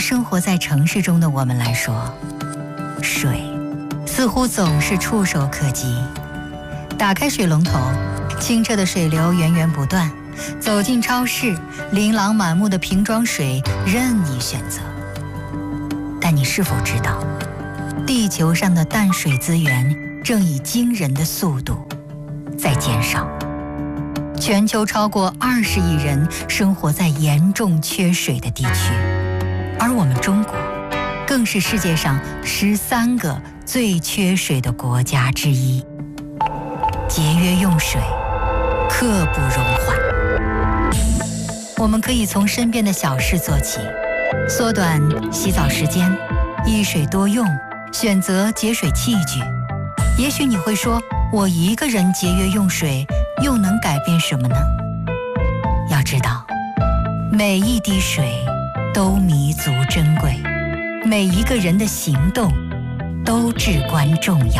生活在城市中的我们来说，水似乎总是触手可及。打开水龙头，清澈的水流源源不断；走进超市，琳琅满目的瓶装水任你选择。但你是否知道，地球上的淡水资源正以惊人的速度在减少？全球超过20亿人生活在严重缺水的地区，而我们中国更是世界上13个最缺水的国家之一。节约用水，刻不容缓。我们可以从身边的小事做起，缩短洗澡时间，一水多用，选择节水器具。也许你会说，我一个人节约用水又能改变什么呢？要知道，每一滴水都弥足珍贵，每一个人的行动都至关重要。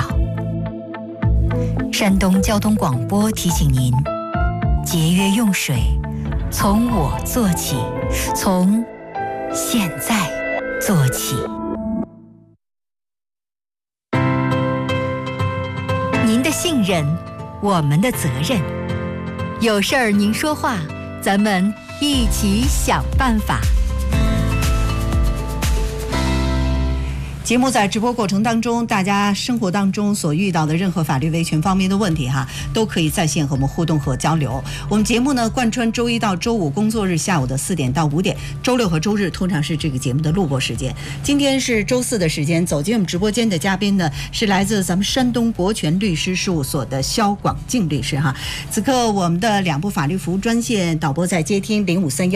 山东交通广播提醒您，节约用水，从我做起，从现在做起。您的信任，我们的责任。有事儿您说话，咱们一起想办法。 节目在直播过程当中，大家生活当中所遇到的任何法律维权方面的问题都可以在线和我们互动和交流。我们节目呢贯穿周一到周五工作日下午的4点到5点，周六和周日通常是这个节目的录播时间。今天是周四的时间，走进我们直播间的嘉宾呢是来自咱们山东国权律师事务所的肖广静律师此刻我们的2部法律服务专线导播在接听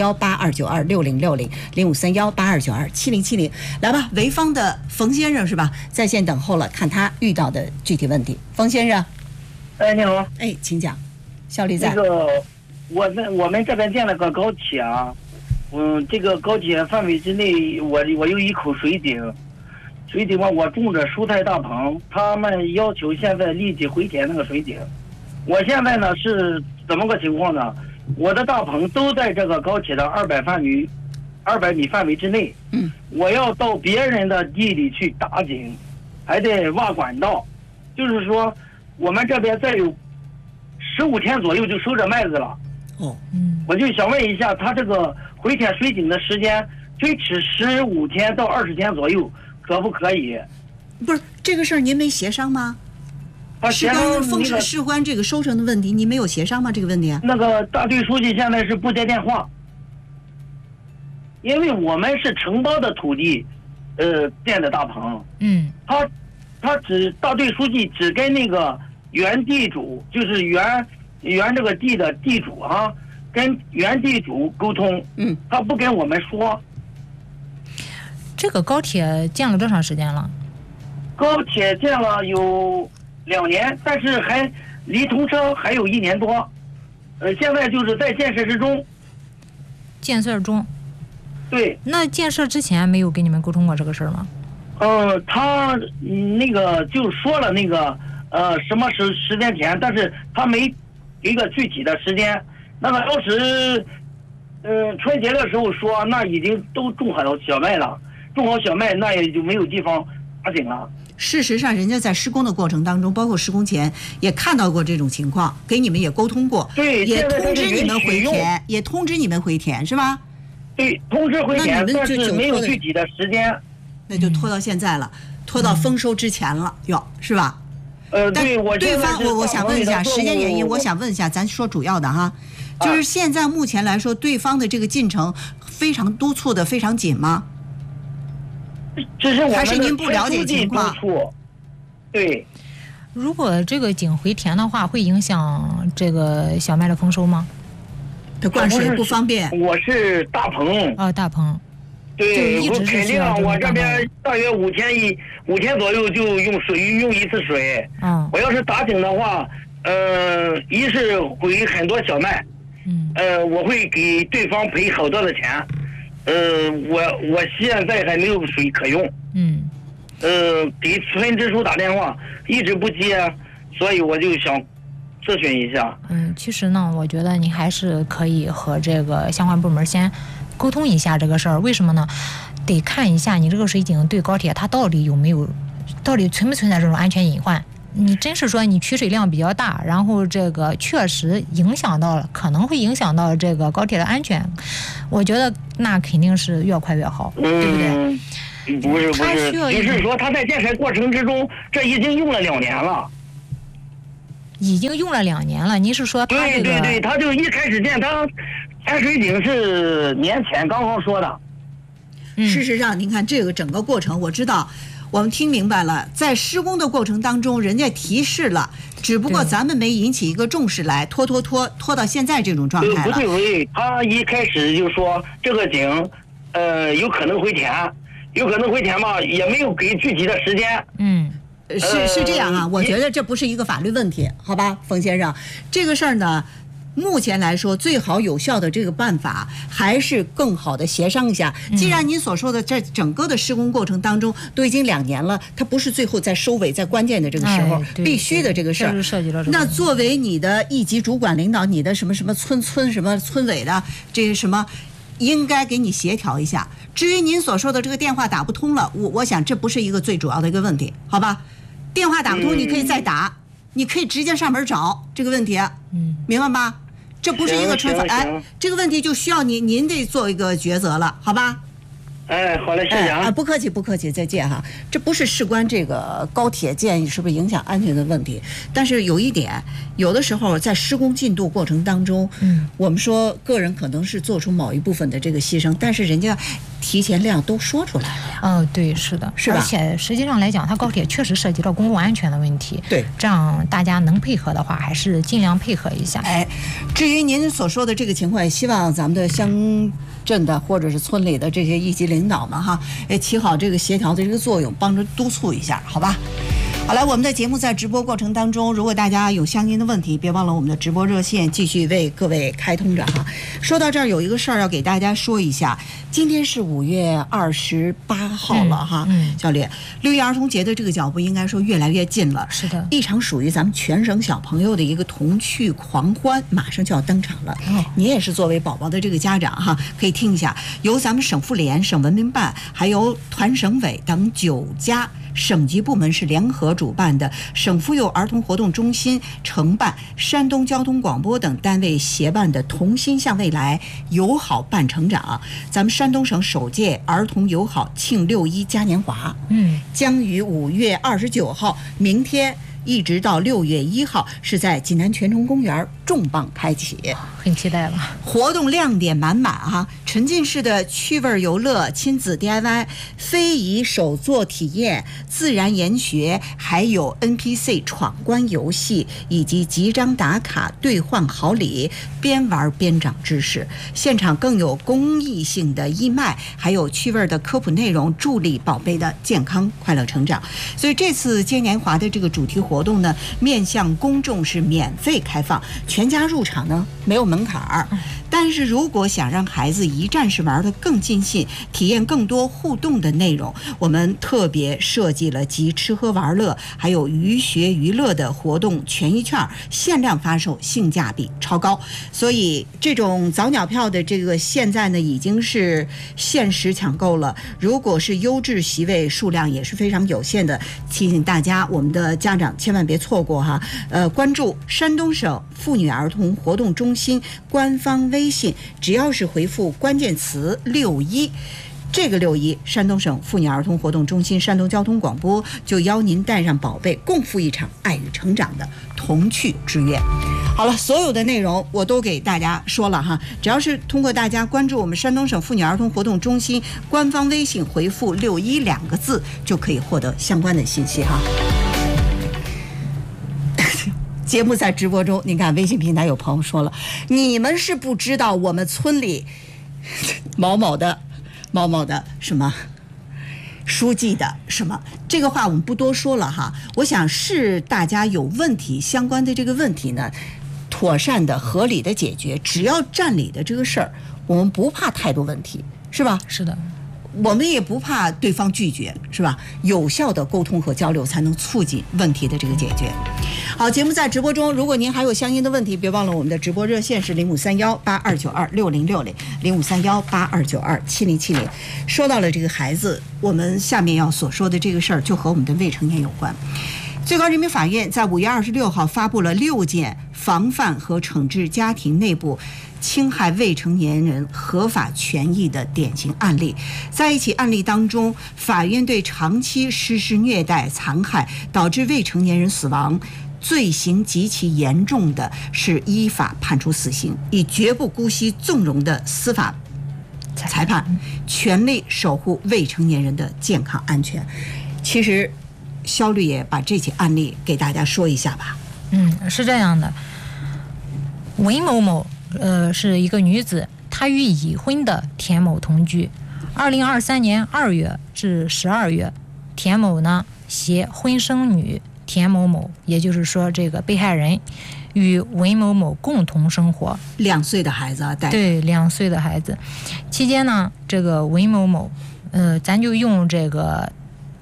053182926060，053182927070。来吧，潍坊的冯先生是吧？在线等候了，看他遇到的具体问题。冯先生， 你好， 请讲。效力在。 我们这边建了个高铁这个高铁范围之内，我有一口水井嘛，我种着蔬菜大棚，他们要求现在立即回填那个水井。我现在呢是怎么个情况呢？我的大棚都在这个高铁的200米范围之内。我要到别人的地里去打井，还得挖管道，就是说我们这边再有15天左右就收着麦子了。我就想问一下，他这个回填水井的时间推迟15天到20天左右，可不可以？ 不是这个事儿，您没协商吗？事关这个收成的问题，您没有协商吗？这个问题？ 那个大队书记现在是不接电话。因为我们是承包的土地，建的大棚。他大队书记只跟那个原地主，就是原这个地的地主跟原地主沟通。他不跟我们说。 这个高铁建了多长时间了？ 高铁建了有2年，但是还离通车还有1年多。现在就是在建设之中。 建设中。 对， 那建设之前没有跟你们沟通过这个事儿吗？ 他那个就说了那个什么时间填，但是他没给个具体的时间。那个当时春节的时候说，那已经都种好小麦了，那也就没有地方打井了。 事实上，人家在施工的过程当中，包括施工前也看到过这种情况，给你们也沟通过， 对， 也通知你们回填，是吧？ 对，通知回填，但是没有具体的时间， 那就拖到现在了，拖到丰收之前了，是吧？ 对方，我想问一下，时间原因，我想问一下，咱说主要的就是现在目前来说，对方的这个进程非常督促的非常紧吗？ 还是您不了解情况？ 对。 如果这个井回填的话，会影响这个小麦的丰收吗？ 它灌水不方便。 我是大棚。 大棚。 对，我肯定，我这边大约5天左右就用1次水。我要是打井的话，一是回很多小麦，我会给对方赔好多的钱。我现在还没有水可用。给村支书打电话一直不接，所以我就想咨询一下。 其实呢，我觉得你还是可以和这个相关部门先沟通一下这个事儿。为什么呢？ 得看一下你这个水井对高铁它到底存不存在这种安全隐患。你真是说你取水量比较大，然后这个确实可能会影响到这个高铁的安全，我觉得那肯定是越快越好，对不对？ 不是，就是说他在建设过程之中，这已经用了2年了。 已经用了2年了，您是说他这个？ 对，他就一开始建他安水井是年前刚刚说的。 事实上，您看这个整个过程，我知道。我们听明白了，在施工的过程当中，人家提示了，只不过咱们没引起一个重视来，拖到现在这种状态了。 不对，他一开始就说这个井，有可能会填嘛，也没有给具体的时间。 是这样啊，我觉得这不是一个法律问题，好吧，冯先生，这个事儿呢。目前来说，最好有效的这个办法还是更好的协商一下。既然您所说的这整个的施工过程当中都已经2年了，它不是最后在收尾在关键的这个时候必须的这个事儿。那作为你的一级主管领导，你的什么村什么村委的这些什么，应该给你协调一下。至于您所说的这个电话打不通了，我想这不是一个最主要的一个问题，好吧？电话打不通你可以再打，你可以直接上门找这个问题，明白吗？这不是一个惩罚，哎，这个问题就需要您得做一个抉择了，好吧？ 哎，好嘞，谢谢啊！ 不客气，再见哈。这不是事关这个高铁建议是不是影响安全的问题，但是有一点，有的时候在施工进度过程当中，我们说个人可能是做出某一部分的这个牺牲，但是人家提前量都说出来了呀。 对，是的， 是吧？ 而且实际上来讲，它高铁确实涉及到公共安全的问题。 对， 这样大家能配合的话，还是尽量配合一下。 至于您所说的这个情况，也希望咱们的乡镇的或者是村里的这些一级领导们哈，起好这个协调的这个作用，帮着督促一下，好吧？好了，我们的节目在直播过程当中，如果大家有相应的问题，别忘了我们的直播热线继续为各位开通着哈。说到这儿，有一个事儿要给大家说一下，今天是5月28号了哈，小李，6一儿童节的这个脚步应该说越来越近了。 是的， 一场属于咱们全省小朋友的一个童趣狂欢马上就要登场了。你也是作为宝宝的这个家长哈，可以听一下，由咱们省妇联、省文明办还有团省委等9家省级部门是联合主办的，省妇幼儿童活动中心承办，山东交通广播等单位协办的同心向未来友好伴成长，咱们山东省首届儿童友好庆6·1嘉年华，将于5月29号明天一直到6月1号是在济南泉城公园重磅开启， 很期待了。 活动亮点满满啊！沉浸式的趣味游乐、亲子 DIY、非遗手作体验、自然研学，还有 NPC 闯关游戏，以及集章打卡、兑换好礼，边玩边长知识。现场更有公益性的义卖，还有趣味的科普内容，助力宝贝的健康快乐成长。所以这次嘉年华的这个主题活动呢，面向公众是免费开放，全家入场呢没有门槛儿。但是如果想让孩子一站式玩得更尽兴，体验更多互动的内容，我们特别设计了集吃喝玩乐还有娱学娱乐的活动权益券，限量发售，性价比超高。所以这种早鸟票的这个现在呢已经是限时抢购了，如果是优质席位数量也是非常有限的，提醒大家我们的家长千万别错过哈。关注山东省妇女儿童活动中心官方微信，只要是回复关键词6·1，这个6·1山东省妇女儿童活动中心山东交通广播就邀您带上宝贝共赴一场爱与成长的童趣之约。好了，所有的内容我都给大家说了哈，只要是通过大家关注我们山东省妇女儿童活动中心官方微信回复6·1两个字，就可以获得相关的信息哈。节目在直播中，您看微信平台有朋友说了，你们是不知道我们村里某某的什么书记的什么，这个话我们不多说了哈。我想是大家有问题相关的这个问题呢，妥善的合理的解决，只要占理的这个事儿，我们不怕太多问题，是吧？ 是的。 我们也不怕对方拒绝，是吧？有效的沟通和交流才能促进问题的这个解决。 好，节目在直播中，如果您还有相应的问题，别忘了我们的直播热线是053182926060，053182927070。说到了这个孩子，我们下面要所说的这个事儿就和我们的未成年有关。最高人民法院在5月26号发布了6件防范和惩治家庭内部侵害未成年人合法权益的典型案例。在一起案例当中，法院对长期实施虐待、残害导致未成年人死亡罪行极其严重的，是依法判处死刑，以绝不姑息纵容的司法裁判，全力守护未成年人的健康安全。其实肖律也把这起案例给大家说一下吧。 是这样的，韦某某是一个女子，她与已婚的田某同居。2023年2月至12月，田某呢携婚生女田某某，也就是说这个被害人与韦某某共同生活 ，2岁的孩子啊， 对，2岁的孩子。期间呢，这个韦某某，咱就用这个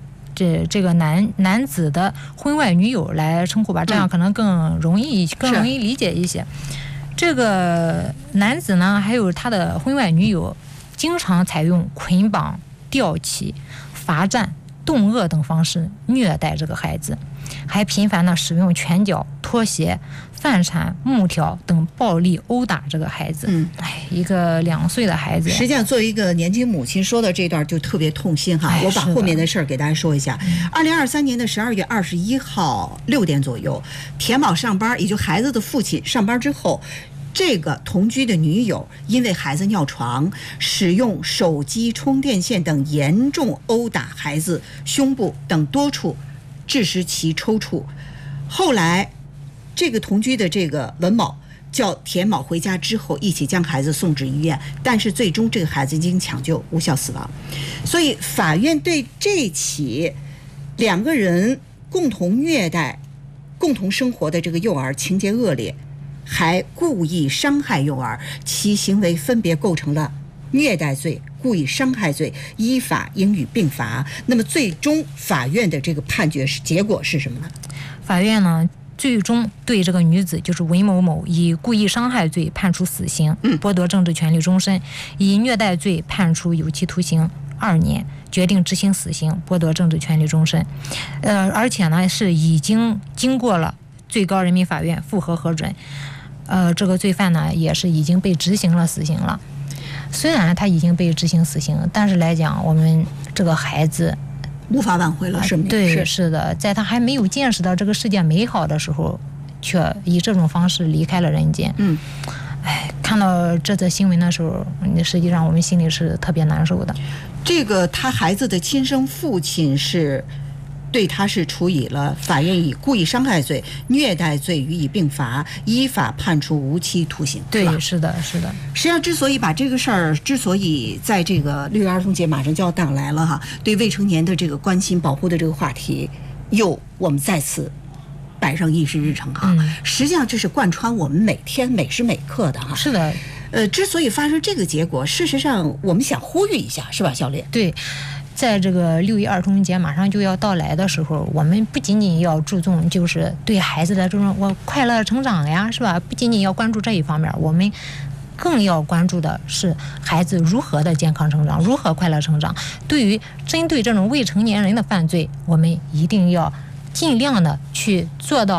男子的婚外女友来称呼吧，这样可能更容易理解一些。这个男子呢，还有他的婚外女友，经常采用捆绑、吊起、罚站、冻饿等方式虐待这个孩子，还频繁地使用拳脚、拖鞋、饭铲、木条等暴力殴打这个孩子。一个2岁的孩子。 实际上，作为一个年轻母亲，说到这段就特别痛心哈。我把后面的事儿给大家说一下。2023年的12月21号6点左右，田某上班，也就孩子的父亲上班之后，这个同居的女友因为孩子尿床，使用手机充电线等严重殴打孩子胸部等多处，致使其抽搐。后来这个同居的这个文某叫田某回家之后，一起将孩子送至医院，但是最终这个孩子经抢救无效死亡。所以法院对这起2个人共同虐待、共同生活的这个幼儿情节恶劣，还故意伤害幼儿，其行为分别构成了虐待罪、故意伤害罪，依法应予并罚。那么最终法院的这个判决结果是什么呢？ 法院呢，最终对这个女子就是韦某某以故意伤害罪判处死刑，剥夺政治权利终身；以虐待罪判处有期徒刑2年，决定执行死刑，剥夺政治权利终身。而且呢是已经经过了最高人民法院复核准，这个罪犯呢也是已经被执行了死刑了。虽然他已经被执行死刑，但是来讲，我们这个孩子无法挽回了生命。 对，是的，在他还没有见识到这个世界美好的时候，却以这种方式离开了人间。看到这则新闻的时候，实际上我们心里是特别难受的。 这个他孩子的亲生父亲是对他是处以了法院以故意伤害罪、虐待罪予以并罚，依法判处无期徒刑。 对，是的，是的。 实际上，之所以把这个事儿，之所以在这个6月儿童节马上就要到来了哈，对未成年的这个关心保护的这个话题，我们再次摆上议事日程哈。实际上这是贯穿我们每天每时每刻的哈。 是的。 之所以发生这个结果，事实上我们想呼吁一下，是吧，小烈？ 对。在这个6月儿童节马上就要到来的时候，我们不仅仅要注重就是对孩子的这种快乐成长呀，是吧？不仅仅要关注这一方面，我们更要关注的是孩子如何的健康成长，如何快乐成长。对于针对这种未成年人的犯罪，我们一定要尽量的去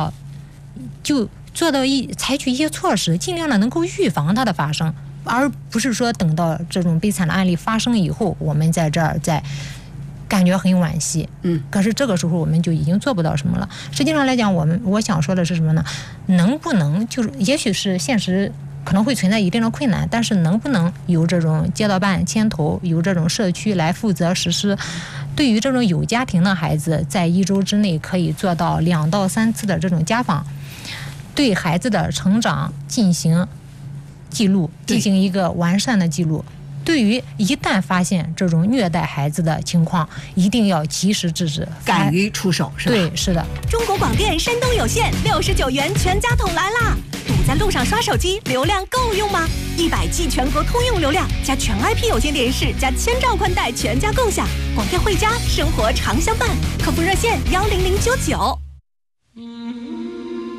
采取一些措施，尽量的能够预防它的发生。而不是说等到这种悲惨的案例发生以后，我们在这儿再感觉很惋惜。可是这个时候我们就已经做不到什么了。实际上来讲，我想说的是什么呢？能不能就是也许是现实可能会存在一定的困难，但是能不能由这种街道办牵头，由这种社区来负责实施？对于这种有家庭的孩子，在1周之内可以做到2到3次的这种家访，对孩子的成长进行记录，进行一个完善的记录。对于一旦发现这种虐待孩子的情况，一定要及时制止， 敢于出手，是吧？ 对，是的。 中国广电山东有线69元全家桶来啦！堵在路上刷手机，流量够用吗？100G 全国通用流量，加全 IP 有线电视，加1000兆宽带，全家共享。广电汇家，生活常相伴。客服热线10099。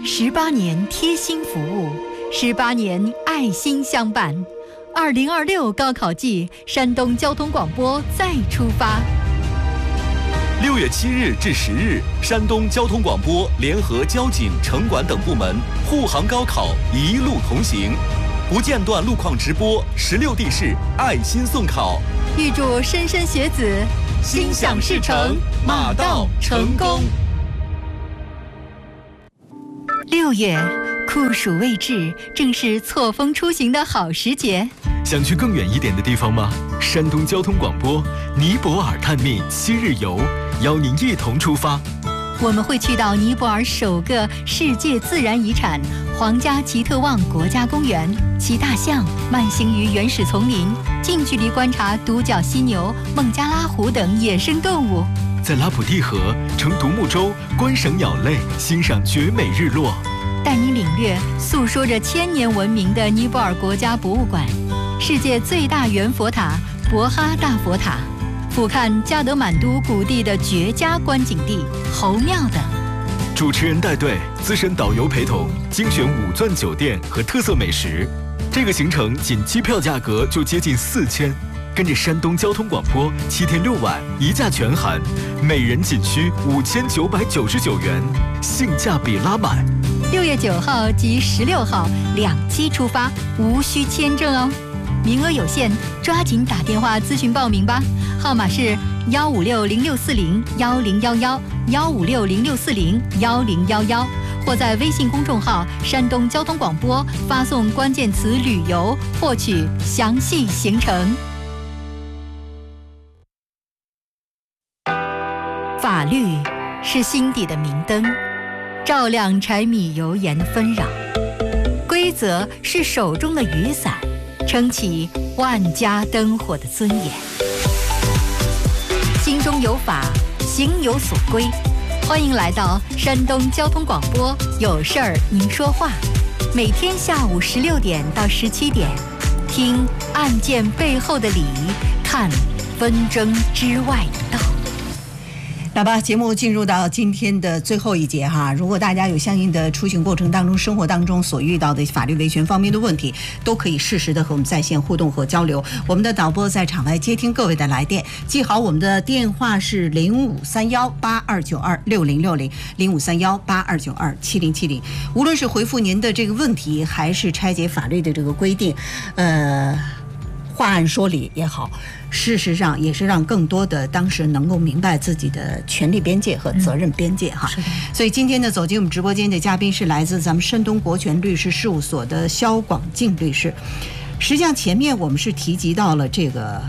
18年贴心服务，18年爱心相伴。2026高考季，山东交通广播再出发。 6月7日至10日，山东交通广播联合交警、城管等部门护航高考，一路同行，不间断路况直播，16地市爱心送考。 预祝莘莘学子心想事成，马到成功。6月，酷暑未至，正是错峰出行的好时节。 想去更远一点的地方吗？山东交通广播尼泊尔探秘7日游，邀您一同出发。 我们会去到尼泊尔首个世界自然遗产皇家奇特旺国家公园，骑大象慢行于原始丛林，近距离观察独角犀牛、孟加拉虎等野生动物。 在拉普蒂河乘独木舟观赏鸟类，欣赏绝美日落。 带你领略诉说着1000年文明的尼泊尔国家博物馆，世界最大圆佛塔博哈大佛塔，俯瞰加德满都谷地的绝佳观景地侯庙等。 主持人带队，资深导游陪同，精选5钻酒店和特色美食。这个行程仅机票价格就接近4000，跟着山东交通广播7天6晚1价全含，每人仅需5999元，性价比拉满。 6月9号及16号2期出发，无需签证哦，名额有限，抓紧打电话咨询报名吧，号码是15606401011，15606401011，或在微信公众号山东交通广播发送关键词旅游，获取详细行程。法律是心底的明灯，照亮柴米油盐的纷扰；规则是手中的雨伞，撑起万家灯火的尊严。心中有法，行有所归。欢迎来到山东交通广播，有事儿您说话，每天下午16点到17点，听案件背后的理，看纷争之外的道。 好吧，节目进入到今天的最后一节哈。如果大家有相应的出行过程当中、生活当中所遇到的法律维权方面的问题，都可以适时的和我们在线互动和交流。我们的导播在场外接听各位的来电，记好我们的电话是053182926060，053182927070。无论是回复您的这个问题，还是拆解法律的这个规定，话案说理也好，事实上也是让更多的当事人能够明白自己的权利边界和责任边界哈。所以今天呢，走进我们直播间的嘉宾是来自咱们山东国权律师事务所的肖广静律师。实际上前面我们是提及到了这个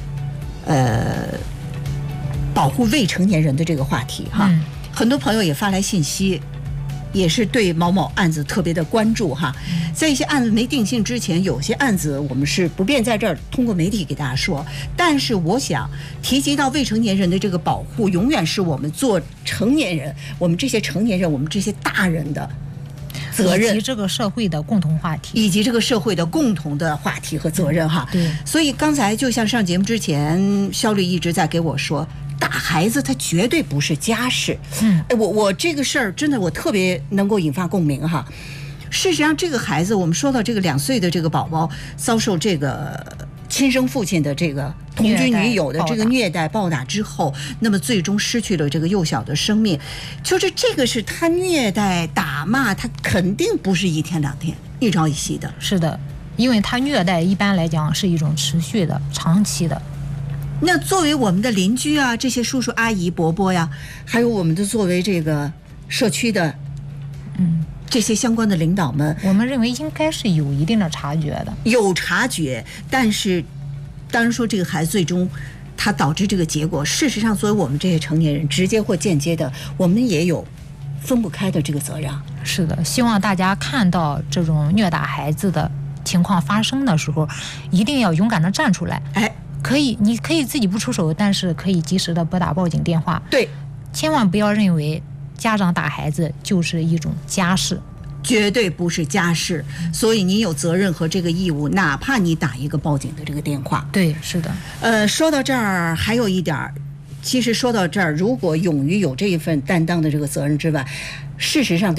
保护未成年人的这个话题哈，很多朋友也发来信息，也是对某某案子特别的关注哈。在一些案子没定性之前，有些案子我们是不便在这儿通过媒体给大家说，但是我想提及到未成年人的这个保护，永远是我们做成年人，我们这些成年人，我们这些大人的责任， 以及这个社会的共同话题， 以及这个社会的共同的话题和责任哈。 对， 所以刚才就像上节目之前，肖律一直在给我说，打孩子他绝对不是家事。我这个事儿真的我特别能够引发共鸣哈。事实上，这个孩子，我们说到这个2岁的这个宝宝遭受这个亲生父亲的这个同居女友的这个虐待暴打之后，那么最终失去了这个幼小的生命，就是这个是他虐待打骂，他肯定不是1天2天一朝一夕的。 是的，因为他虐待一般来讲是一种持续的、长期的。 那作为我们的邻居啊，这些叔叔阿姨伯伯呀，还有我们的作为这个社区的这些相关的领导们， 我们认为应该是有一定的察觉的， 有察觉，但是当然说这个孩子最终他导致这个结果，事实上作为我们这些成年人，直接或间接的，我们也有分不开的这个责任。 是的，希望大家看到这种虐打孩子的情况发生的时候，一定要勇敢的站出来。你可以自己不出手，但是可以及时的拨打报警电话。 对， 千万不要认为家长打孩子就是一种家事， 绝对不是家事。所以你有责任和这个义务，哪怕你打一个报警的这个电话。 对，是的。 说到这儿还有一点，其实说到这儿，如果勇于有这一份担当的这个责任之外，事实上得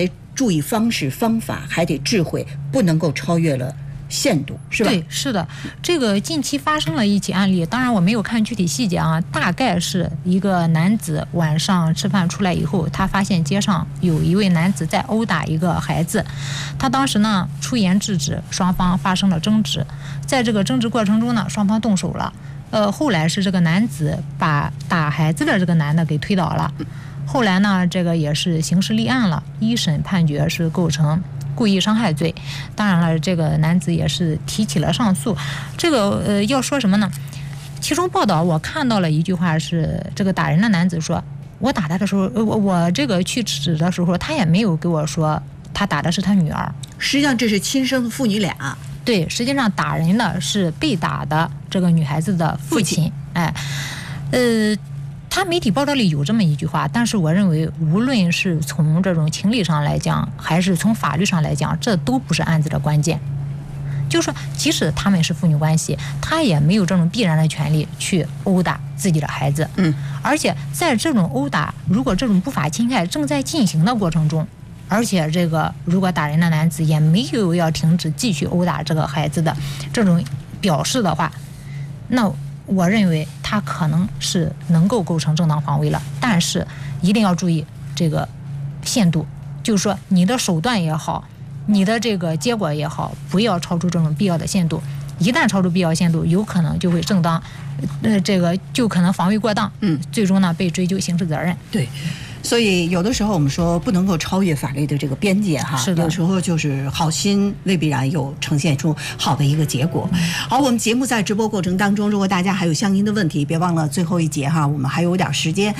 注意方式方法，还得智慧，不能够超越了限度，是吧？ 对，是的。这个近期发生了一起案例，当然我没有看具体细节啊，大概是一个男子晚上吃饭出来以后，他发现街上有一位男子在殴打一个孩子，他当时呢出言制止，双方发生了争执，在这个争执过程中呢，双方动手了。后来是这个男子把打孩子的这个男的给推倒了，后来呢，这个也是刑事立案了，一审判决是构成故意伤害罪。当然了，这个男子也是提起了上诉。这个要说什么呢？其中报道我看到了一句话是，这个打人的男子说，我打他的时候，我这个去指的时候，他也没有给我说他打的是他女儿。 实际上这是亲生的父女俩。 对，实际上打人的是被打的这个女孩子的父亲。哎，他媒体报道里有这么一句话，但是我认为，无论是从这种情理上来讲，还是从法律上来讲，这都不是案子的关键。就是说，即使他们是父女关系，他也没有这种必然的权利去殴打自己的孩子。而且在这种殴打，如果这种不法侵害正在进行的过程中，而且这个如果打人的男子也没有要停止继续殴打这个孩子的这种表示的话，那我认为他可能是能够构成正当防卫了，但是一定要注意这个限度，就是说你的手段也好，你的这个结果也好，不要超出这种必要的限度。一旦超出必要限度，有可能就会正当，这个就可能防卫过当，最终呢被追究刑事责任。 对。所以有的时候我们说不能够超越法律的这个边界哈， 是的， 有时候就是好心未必然有呈现出好的一个结果。好，我们节目在直播过程当中，如果大家还有相应的问题，别忘了最后一节哈，我们还有点时间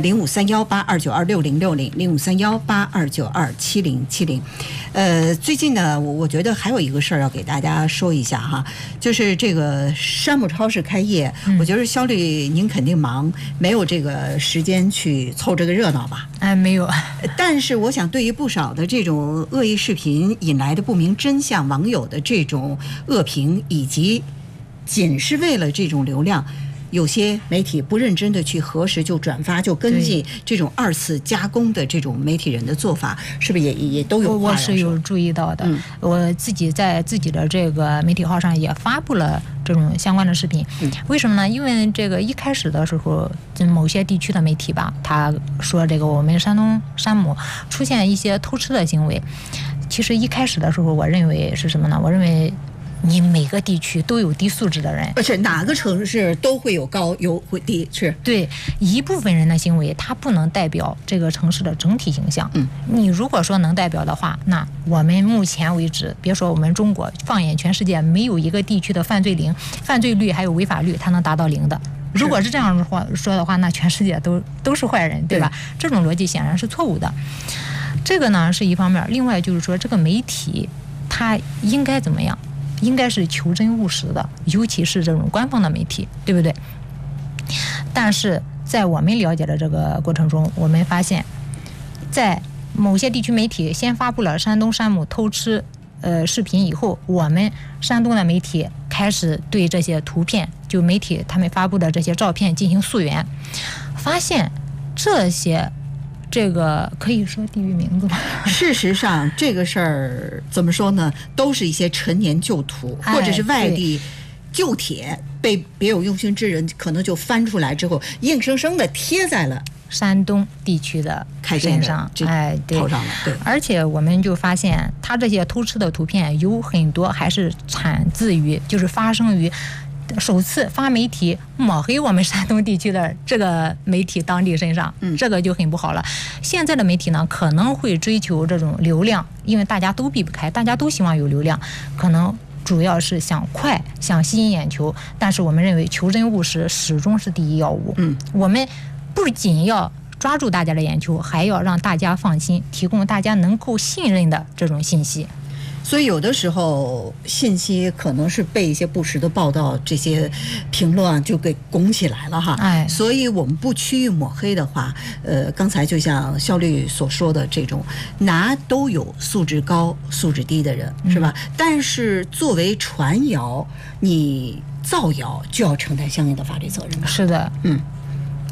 ，053182926060，053182927070。最近呢，我觉得还有一个事儿要给大家说一下哈，就是这个山姆超市开业，我觉得肖律您肯定忙，没有这个时间去凑这个热闹吧？ 没有。 但是我想，对于不少的这种恶意视频引来的不明真相，网友的这种恶评，以及仅是为了这种流量，有些媒体不认真的去核实就转发就跟进，这种二次加工的这种媒体人的做法，是不是也都有话要说？ 我是有注意到的，我自己在自己的这个媒体号上也发布了这种相关的视频。为什么呢？因为这个一开始的时候，某些地区的媒体吧，他说这个我们山东山姆出现一些偷吃的行为。其实一开始的时候，我认为是什么呢？我认为你每个地区都有低素质的人， 而且哪个城市都会有高有会低，是对一部分人的行为，它不能代表这个城市的整体形象。你如果说能代表的话，那我们目前为止，别说我们中国，放眼全世界，没有一个地区的犯罪率还有违法率它能达到0的。如果是这样说的话，那全世界都是坏人，对吧？这种逻辑显然是错误的。这个呢是一方面，另外就是说，这个媒体它应该怎么样？应该是求真务实的，尤其是这种官方的媒体，对不对？但是在我们了解的这个过程中，我们发现，在某些地区媒体先发布了山东山姆偷吃视频以后，我们山东的媒体开始对这些图片，就媒体他们发布的这些照片进行溯源，发现这些。这个可以说地域名字吗？ 事实上，这个事儿怎么说呢？都是一些陈年旧图，或者是外地旧帖，被别有用心之人可能就翻出来之后，硬生生的贴在了山东地区的身上，对， 头上了。对， 而且我们就发现，他这些偷吃的图片有很多还是产自于，就是发生于。首次发媒体抹黑我们山东地区的这个媒体当地身上，这个就很不好了。现在的媒体呢，可能会追求这种流量，因为大家都避不开，大家都希望有流量，可能主要是想快，想吸引眼球。但是我们认为求真务实始终是第一要务。我们不仅要抓住大家的眼球，还要让大家放心，提供大家能够信任的这种信息。 所以有的时候信息可能是被一些不实的报道、这些评论就给拱起来了哈。所以我们不趋于抹黑的话，刚才就像肖律所说的这种，都有素质高、素质低的人，是吧？但是作为传谣，你造谣就要承担相应的法律责任吧？ 是的，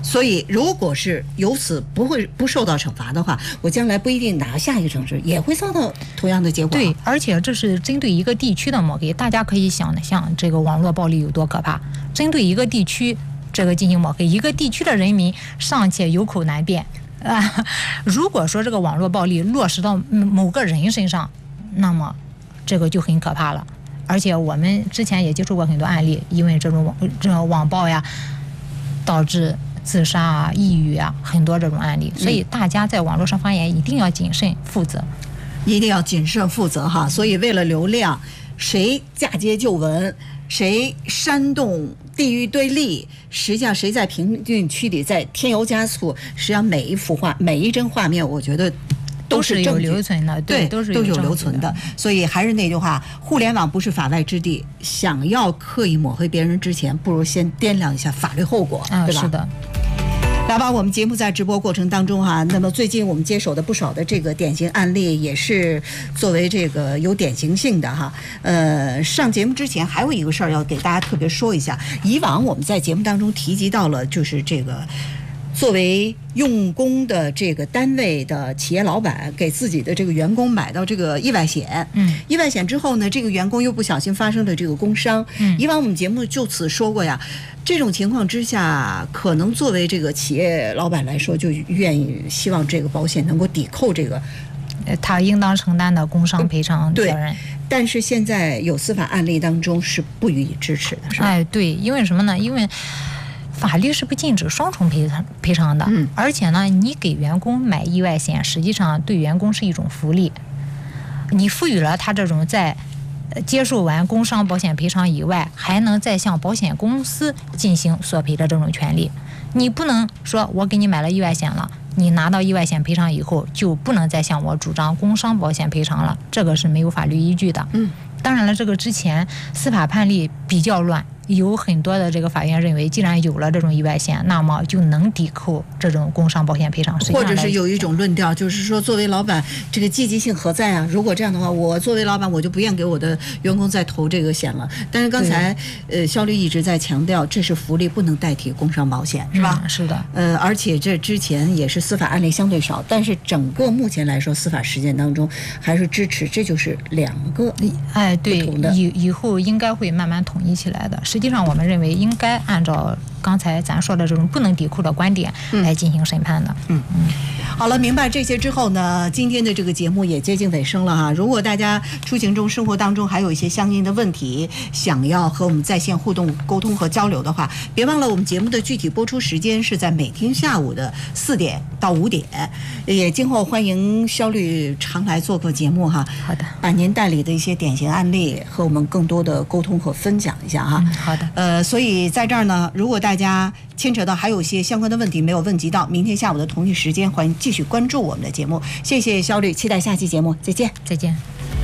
所以，如果是由此不受到惩罚的话，我将来不一定拿下一个城市也会遭到同样的结果。 对，而且这是针对一个地区的抹黑，大家可以想这个网络暴力有多可怕。针对一个地区这个进行抹黑，一个地区的人民尚且有口难辩如果说这个网络暴力落实到某个人身上，那么这个就很可怕了。而且我们之前也接触过很多案例，因为这种网暴呀，导致自杀啊、抑郁啊，很多这种案例。所以大家在网络上发言一定要谨慎负责， 一定要谨慎负责哈。所以为了流量，谁嫁接旧闻，谁煽动地域对立，实际上谁在评论区里在添油加醋，实际上每一幅画、每一帧画面，我觉得都是有留存的， 对， 都是有留存的。所以还是那句话，互联网不是法外之地，想要刻意抹黑别人之前，不如先掂量一下法律后果，对吧？ 是的。 来吧，我们节目在直播过程当中哈，那么最近我们接手的不少的这个典型案例，也是作为这个有典型性的哈。上节目之前还有一个事儿要给大家特别说一下，以往我们在节目当中提及到了，就是这个作为用工的这个单位的企业老板给自己的这个员工买到这个意外险，意外险之后呢，这个员工又不小心发生了这个工伤，以往我们节目就此说过呀，这种情况之下，可能作为这个企业老板来说，就愿意希望这个保险能够抵扣这个他应当承担的工伤赔偿责任。 但是现在有司法案例当中是不予以支持的，是吧？ 对，因为什么呢？因为法律是不禁止双重赔偿的，而且呢，你给员工买意外险，实际上对员工是一种福利，你赋予了他这种在接受完工伤保险赔偿以外，还能再向保险公司进行索赔的这种权利。你不能说我给你买了意外险了，你拿到意外险赔偿以后就不能再向我主张工伤保险赔偿了，这个是没有法律依据的。当然了，这个之前司法判例比较乱，有很多的这个法院认为，既然有了这种意外险，那么就能抵扣这种工伤保险赔偿。 或者是有一种论调，就是说作为老板，这个积极性何在啊？如果这样的话，我作为老板，我就不愿给我的员工再投这个险了。但是刚才肖律一直在强调，这是福利，不能代替工伤保险，是吧？ 是的。 而且这之前也是司法案例相对少，但是整个目前来说，司法实践当中还是支持，这就是两个对，以后应该会慢慢统一起来的。实际上，我们认为应该按照刚才咱说的这种不能抵扣的观点来进行审判的。 好了，明白这些之后呢，今天的这个节目也接近尾声了哈。如果大家出行中、生活当中还有一些相应的问题，想要和我们在线互动、沟通和交流的话，别忘了我们节目的具体播出时间是在每天下午的4点到5点。也今后欢迎肖律常来做客节目哈。 好的， 把您代理的一些典型案例和我们更多的沟通和分享一下哈。 好的。 所以在这儿呢，如果大家牵扯到还有一些相关的问题没有问及到，明天下午的同一时间，欢迎继续关注我们的节目。谢谢肖律，期待下期节目，再见。 再见。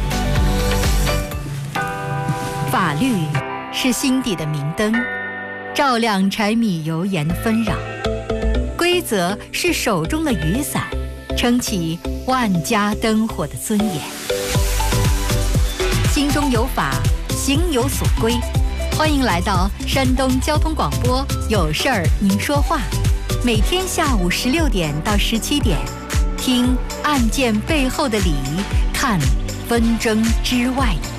法律是心底的明灯，照亮柴米油盐的纷扰；规则是手中的雨伞，撑起万家灯火的尊严。心中有法，行有所归。欢迎来到山东交通广播，有事儿您说话，每天下午16点到17点，听案件背后的理，看纷争之外的